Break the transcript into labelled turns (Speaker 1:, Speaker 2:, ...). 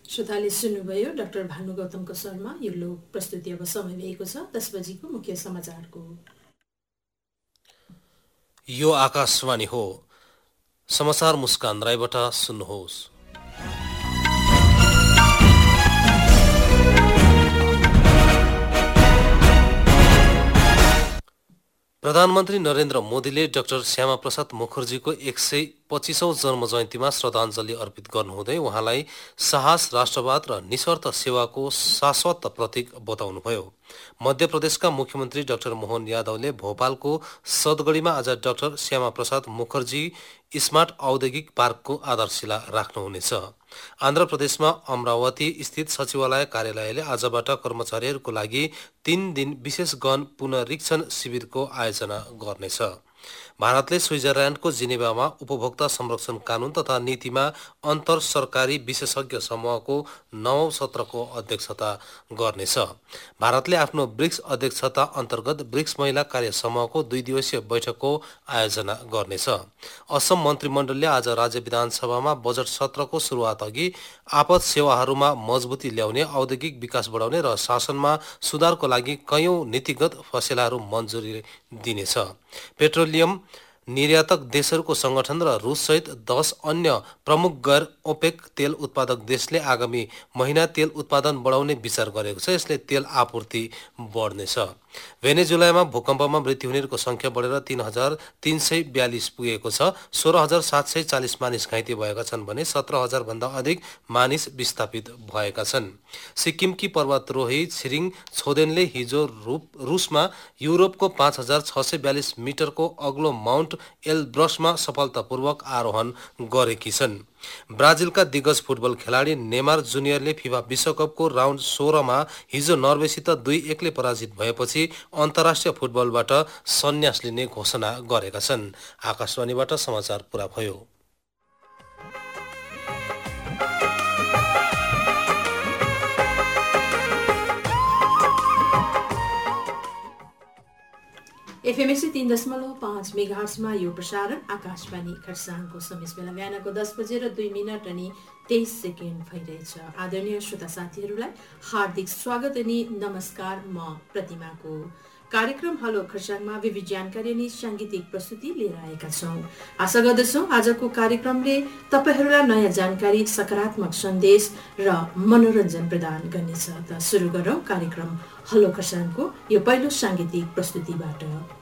Speaker 1: श्रोताले सुन्नुभयो डाक्टर भानु गौतमको स्वरमा यो लोक प्रस्तुति। अब समय भएको छ 10 बजेको मुख्य समाचारको।
Speaker 2: यो आकाशवाणी हो। समाचार मुस्कान राईबाट सुन्नुहोस्। प्रधानमन्त्री नरेन्द्र मोदीले डाक्टर श्यामा प्रसाद मुखर्जीको 125औं जन्म जयन्तीमा श्रद्धाञ्जली अर्पित गर्नुहुँदै उहाँलाई साहस, राष्ट्रवाद र निस्वार्थ सेवाको शाश्वत प्रतीक बताउनुभयो। मध्य प्रदेशका मुख्यमन्त्री डाक्टर मोहन यादवले भोपालको सदगढीमा आज डाक्टर श्यामा प्रसाद मुखर्जी स्मार्ट औद्योगिक पार्कको आधारशिला राख्नुहुनेछ। आन्ध्र प्रदेशमा अमरावती स्थित सचिवालय कार्यालयले आजबाट कर्मचारीहरूको लागि 3 दिन विशेष गहन पुनरीक्षण शिविरको आयोजना गर्नेछ। भारतले स्विजरल्याण्डको जिनेवामा उपभोक्ता संरक्षण कानून तथा नीतिमा अन्तर सरकारी विशेषज्ञ समूहको 9औं सत्रको अध्यक्षता गर्नेछ। भारतले आफ्नो ब्रिक्स अध्यक्षता अन्तर्गत ब्रिक्स महिला कार्य समूहको 2 दिवसीय बैठकको आयोजना गर्नेछ। असम मन्त्रीमण्डलले आज राज्य विधानसभामा बजेट सत्रको सुरुवात अघि आपद सेवाहरूमा मजबुती ल्याउने, औद्योगिक विकास बढाउने र शासनमा सुधारको लागि कयौं नीतिगत फैसलाहरू मन्जुरी दिनेछ। पेट्रोलियम निर्यातक देशहरूको संगठन र रुससहित 10 अन्य प्रमुख गैर ओपेक तेल उत्पादक देशले आगामी महिना तेल उत्पादन बढाउने विचार गरेको छ। यसले तेल आपूर्ति बढ्नेछ। भेनेजुएलामा भूकम्पमा मृत्यु हुनेहरूको संख्या बढेर 3,342 पुगेको छ। 16,740 मानिस घाइते भएका छन् भने 17,000 भन्दा अधिक मानिस विस्थापित भएका छन्। सिक्किमकी पर्वतारोही छिरिङ छोदेनले हिजो रुसमा युरोपको 5,642 मिटरको अग्लो माउन्ट एलब्रसमा सफलतापूर्वक आरोहण गरेकी छन्। ब्राजिलका दिग्गज फुटबल खेलाडी नेमार जुनियरले फिफा विश्वकपको राउन्ड 16 मा हिजो नर्वेसित 2-1ले पराजित भएपछि अन्तर्राष्ट्रिय फुटबलबाट सन्यास लिने घोषणा गरेका छन्। आकाशवाणीबाट समाचार पूरा भयो।
Speaker 1: एफएमएसी 3.5 मेगाहर्ट्जमा यो प्रसारण आकाशवाणी खरसाङको समय बेला बिहानको 10 बजेर 2 मिनट अनि 23 सेकेन्ड भइरहेछ। आदरणीय श्रोता साथीहरूलाई हार्दिक स्वागत अनि नमस्कार। म प्रतिमाको कार्यक्रम हलो खरसाङमा विविध जानकारी अनि सांगीतिक प्रस्तुति लिएर आएका छौं। आशा गर्दछौं आजको कार्यक्रमले तपाईहरूलाई नयाँ जानकारी, सकारात्मक सन्देश र मनोरञ्जन प्रदान गर्नेछ। त सुरु गरौं कार्यक्रम हलो खरसाङको यो पहिलो सांगीतिक प्रस्तुतिबाट।